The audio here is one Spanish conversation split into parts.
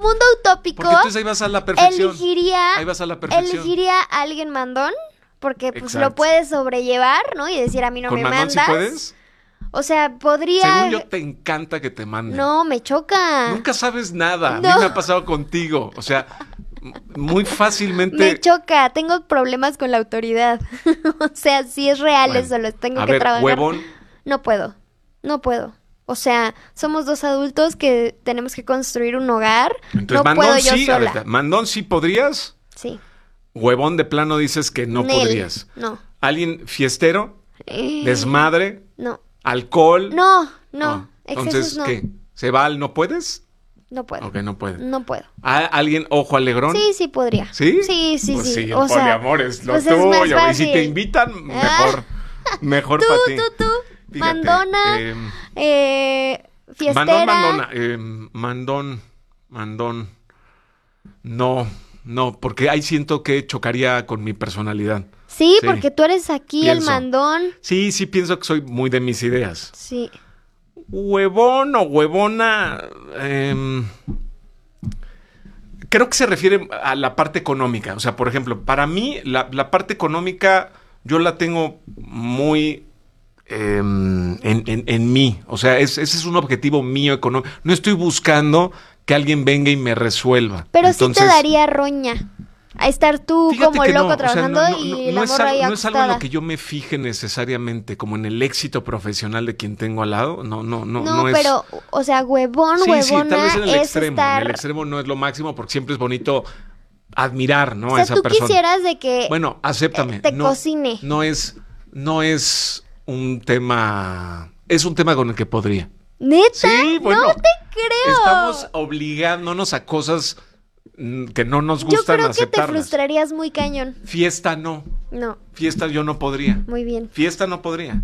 mundo utópico, porque entonces ahí vas a la perfección. Elegiría a alguien mandón, porque pues Exacto. lo puedes sobrellevar, ¿no? Y decir, a mí no ¿Con me mandón mandas. sí puedes? O sea, podría... Según yo, te encanta que te manden. No, me choca. Nunca sabes nada. No. A mí me ha pasado contigo. O sea, muy fácilmente... Me choca, tengo problemas con la autoridad. O sea, si es real Bueno, eso, lo tengo a que ver, trabajar. huevón. No puedo. O sea, somos dos adultos que tenemos que construir un hogar. Entonces, no mandón puedo yo sí. A sola. ver, mandón sí podrías. Sí. Huevón de plano dices que no Nel. podrías. No. ¿Alguien fiestero? ¿Desmadre? No. ¿Alcohol? No. Entonces, Excesos no. ¿qué? ¿Se va al no puedes? No puedo. Ok, no puede. No puedo. ¿Alguien ojo alegrón? Sí podría. ¿Sí? Sí. Pues sí, el O sea, poliamor es lo pues es más tuyo. Y si te fácil. invitan, mejor Tú, para ti. tú. Fíjate, Mandona. Fiestera. Mandón. No, porque ahí siento que chocaría con mi personalidad. Sí, Sí. porque tú eres aquí el Pienso. mandón. Sí, pienso que soy muy de mis ideas. Sí. Huevón o huevona, creo que se refiere a la parte económica. O sea, por ejemplo, para mí la parte económica yo la tengo muy en mí. O sea, ese es un objetivo mío económico. No estoy buscando que alguien venga y me resuelva. Pero Entonces, sí te daría roña a estar tú fíjate como que loco no, o sea, trabajando y la morra ahí no es algo en acostada. lo que yo me fije necesariamente, como en el éxito profesional de quien tengo al lado. No, es... pero, o sea, huevona Sí, tal vez en el es extremo. estar... En el extremo no es lo máximo porque siempre es bonito admirar, ¿no? O a sea, esa tú persona. quisieras de que Bueno, acéptame. te cocine. No es un tema... Es un tema con el que podría. ¿Neta? Sí, bueno. No te creo. Estamos obligándonos a cosas que no nos Yo gustan creo que te aceptarlas. frustrarías muy cañón. Fiesta no. No, Fiesta yo no podría. muy bien. Fiesta no podría.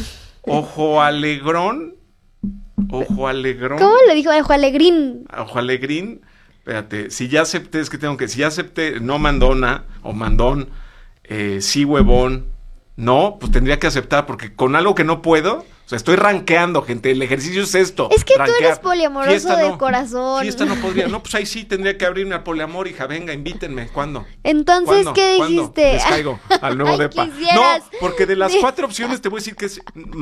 Ojo alegrón. ¿Cómo lo dijo Ojo Alegrín? Ojo alegrín. Espérate, si ya acepté no mandona o mandón, sí huevón, no, pues tendría que aceptar porque con algo que no puedo, o sea, estoy rankeando, gente, el ejercicio es esto. Es que rankear. tú eres poliamoroso Fiesta de no. corazón. Fiesta no podría, no, pues ahí sí tendría que abrirme al poliamor, hija, venga, invítenme, ¿cuándo? Entonces, ¿Cuándo? ¿qué ¿Cuándo? dijiste? Les caigo al nuevo Ay, depa. quisieras. No, porque de las 4 opciones te voy a decir que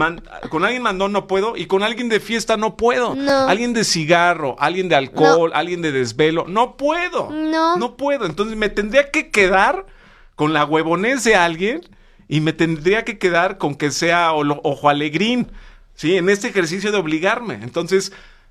con alguien mandón no puedo y con alguien de fiesta no puedo. No. Alguien de cigarro, alguien de alcohol, alguien de desvelo, no puedo. No puedo. Entonces me tendría que quedar con la huevonés de alguien y me tendría que quedar con que sea ojo alegrín, ¿sí? En este ejercicio de obligarme. Entonces...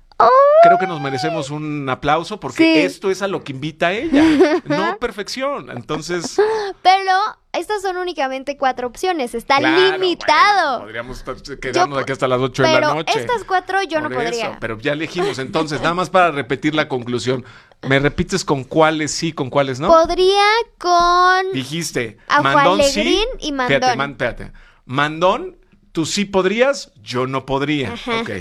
creo que nos merecemos un aplauso porque esto es a lo que invita a ella, no perfección. Entonces, pero estas son únicamente 4 opciones, está claro, limitado. Bueno, podríamos quedarnos aquí hasta las 8 de la noche. Pero estas 4 yo no Por podría. eso, pero ya elegimos. Entonces, nada más para repetir la conclusión. ¿Me repites con cuáles sí, con cuáles no? Podría con Dijiste, Ojo mandón Alegrín sí. y mandón. Espérate. Mandón, tú sí podrías, yo no podría. Ajá. Ok.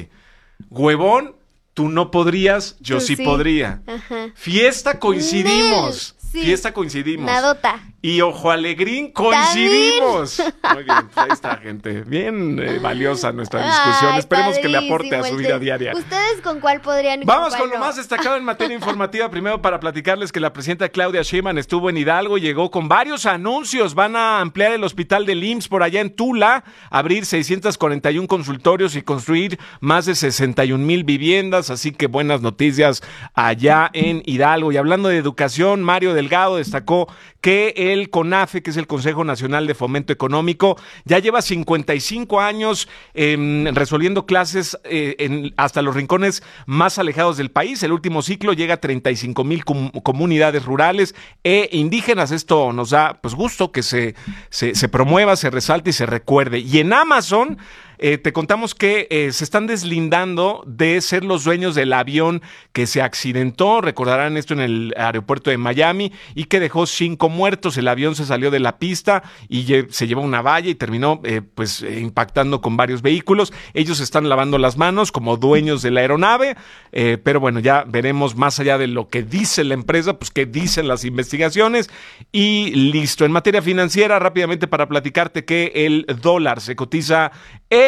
Huevón, tú no podrías, yo Tú sí sí. podría. Ajá. Fiesta coincidimos. Sí. Fiesta coincidimos. Nadota. Y ojo alegrín coincidimos. Muy bien, pues ahí está, gente. Bien valiosa nuestra discusión. Ay, Esperemos que le aporte a padrísimo su el vida de- diaria. ¿Ustedes con cuál podrían y Vamos con con cuál lo no? más destacado en materia informativa. Primero para platicarles que la presidenta Claudia Sheinbaum estuvo en Hidalgo y llegó con varios anuncios. Van a ampliar el hospital del IMSS por allá en Tula, abrir 641 consultorios y construir más de 61,000 viviendas. Así que buenas noticias allá en Hidalgo. Y hablando de educación, Mario Delgado destacó que el CONAFE, que es el Consejo Nacional de Fomento Económico, ya lleva 55 años resolviendo clases hasta los rincones más alejados del país. El último ciclo llega a 35,000 comunidades rurales e indígenas. Esto nos da pues gusto que se promueva, se resalte y se recuerde. Y en Amazon te contamos que se están deslindando de ser los dueños del avión que se accidentó. Recordarán esto en el aeropuerto de Miami y que dejó 5 muertos. El avión se salió de la pista y se llevó una valla y terminó impactando con varios vehículos. Ellos están lavando las manos como dueños de la aeronave, pero bueno, ya veremos más allá de lo que dice la empresa, pues qué dicen las investigaciones y listo. En materia financiera, rápidamente para platicarte que el dólar se cotiza en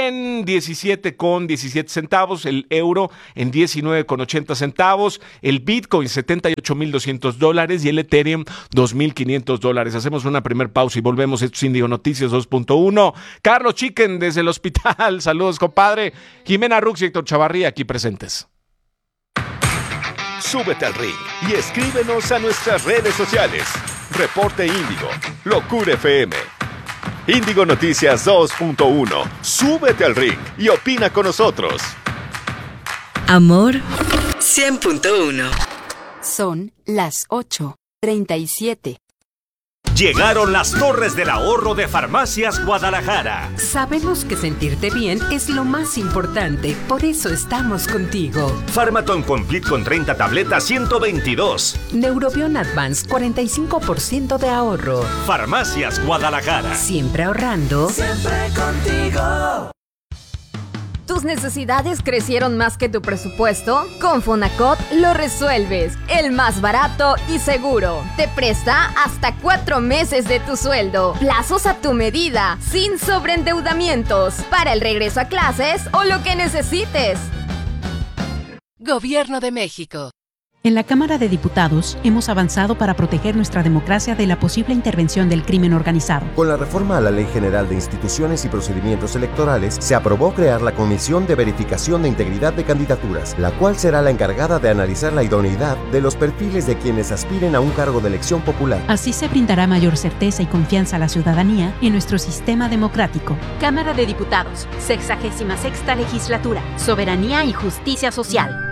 en 17,17 centavos, el euro en 19,80 centavos, el Bitcoin $78,200 y el Ethereum $2,500. Hacemos una primer pausa y volvemos. Esto es Índigo Noticias 2.1. Carlos Chicken desde el hospital. Saludos, compadre. Jimena Rux y Héctor Chavarría aquí presentes. Súbete al ring y escríbenos a nuestras redes sociales. Reporte Índigo, Locura FM. Índigo Noticias 2.1. Súbete al ring y opina con nosotros. Amor 100.1. Son las 8:37. Llegaron las Torres del Ahorro de Farmacias Guadalajara. Sabemos que sentirte bien es lo más importante, por eso estamos contigo. Pharmaton Complete con 30 tabletas, 122. Neurobion Advance, 45% de ahorro. Farmacias Guadalajara. Siempre ahorrando. Siempre contigo. ¿Tus necesidades crecieron más que tu presupuesto? Con Fonacot lo resuelves. El más barato y seguro. Te presta hasta 4 meses de tu sueldo. Plazos a tu medida, sin sobreendeudamientos. Para el regreso a clases o lo que necesites. Gobierno de México. En la Cámara de Diputados hemos avanzado para proteger nuestra democracia de la posible intervención del crimen organizado. Con la reforma a la Ley General de Instituciones y Procedimientos Electorales, se aprobó crear la Comisión de Verificación de Integridad de Candidaturas, la cual será la encargada de analizar la idoneidad de los perfiles de quienes aspiren a un cargo de elección popular. Así se brindará mayor certeza y confianza a la ciudadanía en nuestro sistema democrático. Cámara de Diputados, 66ª Legislatura, Soberanía y Justicia Social.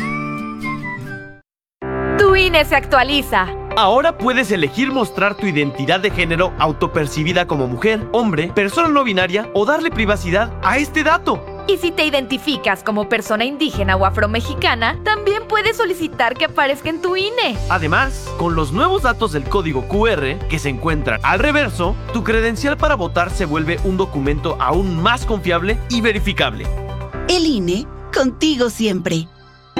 Tu INE se actualiza. Ahora puedes elegir mostrar tu identidad de género autopercibida como mujer, hombre, persona no binaria o darle privacidad a este dato. Y si te identificas como persona indígena o afromexicana, también puedes solicitar que aparezca en tu INE. Además, con los nuevos datos del código QR que se encuentran al reverso, tu credencial para votar se vuelve un documento aún más confiable y verificable. El INE, contigo siempre.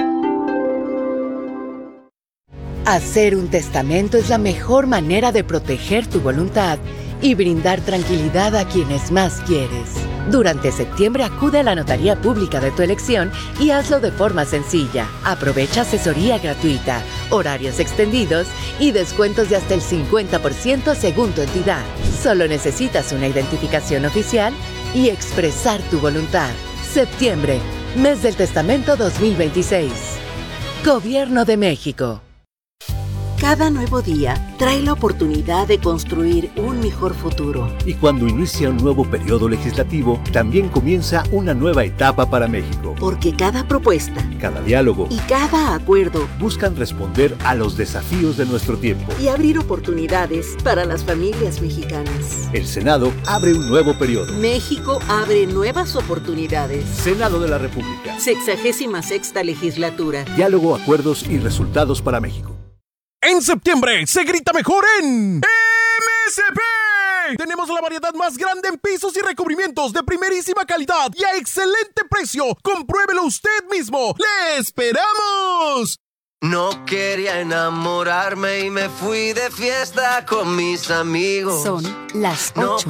Hacer un testamento es la mejor manera de proteger tu voluntad y brindar tranquilidad a quienes más quieres. Durante septiembre acude a la notaría pública de tu elección y hazlo de forma sencilla. Aprovecha asesoría gratuita, horarios extendidos y descuentos de hasta el 50% según tu entidad. Solo necesitas una identificación oficial y expresar tu voluntad. Septiembre, mes del testamento 2026. Gobierno de México. Cada nuevo día trae la oportunidad de construir un mejor futuro. Y cuando inicia un nuevo periodo legislativo, también comienza una nueva etapa para México. Porque cada propuesta, cada diálogo y cada acuerdo buscan responder a los desafíos de nuestro tiempo y abrir oportunidades para las familias mexicanas. El Senado abre un nuevo periodo. México abre nuevas oportunidades. Senado de la República. 66ª Legislatura. Diálogo, acuerdos y resultados para México. En septiembre se grita mejor en MSP. Tenemos la variedad más grande en pisos y recubrimientos de primerísima calidad y a excelente precio. Compruébelo usted mismo. ¡Le esperamos! No quería enamorarme y me fui de fiesta con mis amigos. Son las 8.